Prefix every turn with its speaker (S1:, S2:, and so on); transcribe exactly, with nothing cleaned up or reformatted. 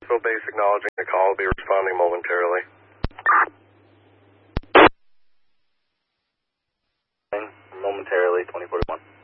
S1: Clarksville Base acknowledging the call. Will be responding momentarily.
S2: Momentarily, twenty forty-one.